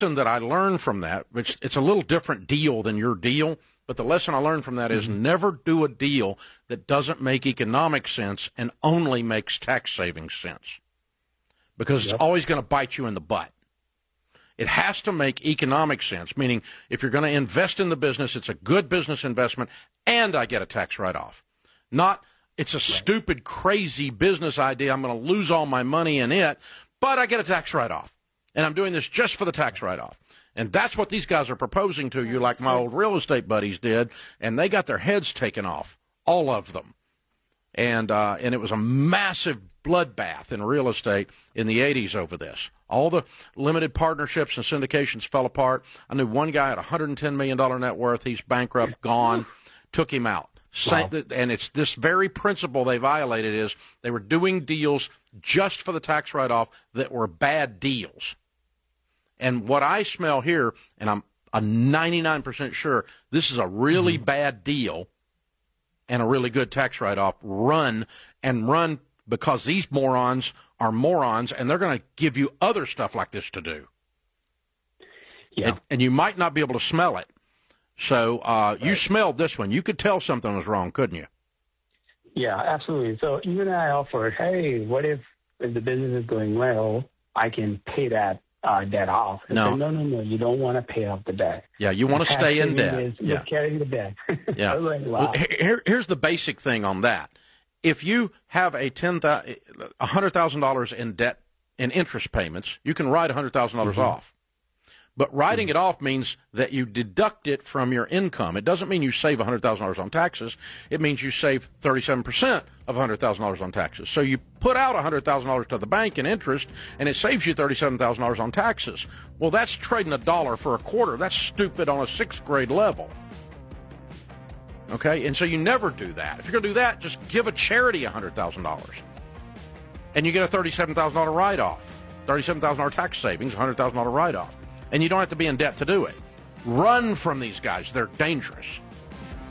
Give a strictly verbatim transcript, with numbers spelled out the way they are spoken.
that I learned from that, which it's a little different deal than your deal, but the lesson I learned from that mm-hmm. is never do a deal that doesn't make economic sense and only makes tax savings sense, because yep. it's always going to bite you in the butt. It has to make economic sense, meaning if you're going to invest in the business, it's a good business investment and I get a tax write-off. Not it's a right. stupid, crazy business idea. I'm going to lose all my money in it, but I get a tax write-off. And I'm doing this just for the tax write-off. And that's what these guys are proposing to you, like my old real estate buddies did, and they got their heads taken off, all of them. And uh, and it was a massive bloodbath in real estate in the eighties over this. All the limited partnerships and syndications fell apart. I knew one guy had a one hundred ten million dollars net worth. He's bankrupt, gone, took him out. Wow. And it's this very principle they violated is they were doing deals just for the tax write-off that were bad deals. And what I smell here, and I'm a ninety-nine percent sure, this is a really mm-hmm. bad deal and a really good tax write-off. Run and run because these morons are morons, and they're going to give you other stuff like this to do. Yeah. And, and you might not be able to smell it. So uh, right. you smelled this one. You could tell something was wrong, couldn't you? Yeah, absolutely. So even I offered, hey, what if, if the business is going well, I can pay that uh, debt off? And no. said, no, no, no, you don't want to pay off the debt. Yeah, you want to stay in debt. Is, yeah. You're carrying the debt. Yeah. Like, wow. Well, here, here's the basic thing on that. If you have a ten thousand, one hundred thousand dollars in debt in interest payments, you can write one hundred thousand dollars mm-hmm. off. But writing mm-hmm. it off means that you deduct it from your income. It doesn't mean you save one hundred thousand dollars on taxes. It means you save thirty-seven percent of one hundred thousand dollars on taxes. So you put out one hundred thousand dollars to the bank in interest, and it saves you thirty-seven thousand dollars on taxes. Well, that's trading a dollar for a quarter. That's stupid on a sixth grade level. Okay? And so you never do that. If you're going to do that, just give a charity one hundred thousand dollars. And you get a thirty-seven thousand dollars write-off. thirty-seven thousand dollars tax savings, one hundred thousand dollars write-off. And you don't have to be in debt to do it. Run from these guys. They're dangerous.